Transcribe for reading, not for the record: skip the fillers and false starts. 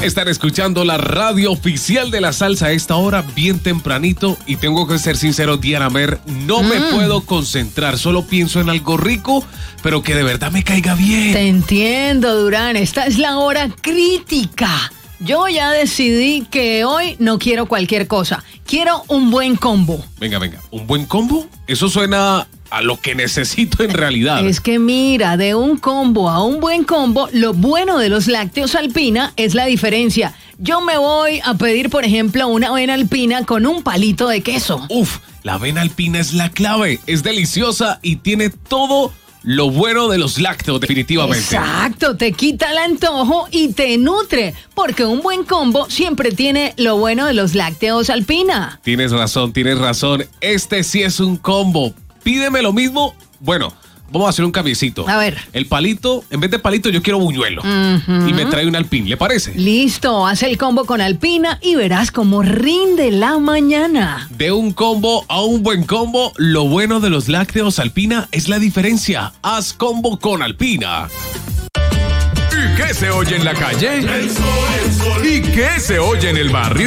Están escuchando la radio oficial de la salsa a esta hora, bien tempranito. Y tengo que ser sincero, Diana Mer, no me puedo concentrar. Solo pienso en algo rico, pero que de verdad me caiga bien. Te entiendo, Durán. Esta es la hora crítica. Yo ya decidí que hoy no quiero cualquier cosa. Quiero un buen combo. Venga. ¿Un buen combo? Eso suena a lo que necesito en realidad. Es que mira, de un combo a un buen combo, lo bueno de los lácteos Alpina es la diferencia. Yo me voy a pedir, por ejemplo, una avena alpina con un palito de queso. Uf, la avena alpina es la clave. Es deliciosa y tiene todo lo bueno de los lácteos, definitivamente. Exacto, te quita el antojo y te nutre, porque un buen combo siempre tiene lo bueno de los lácteos Alpina. Tienes razón. Este sí es un combo. Pídeme lo mismo. Bueno, vamos a hacer un cambiecito. A ver. El palito, en vez de palito, yo quiero buñuelo. Y me trae un alpín, ¿le parece? Listo, haz el combo con Alpina y verás cómo rinde la mañana. De un combo a un buen combo, lo bueno de los lácteos Alpina es la diferencia. Haz combo con Alpina. ¿Y qué se oye en la calle? ¿Y qué se oye en el barrio?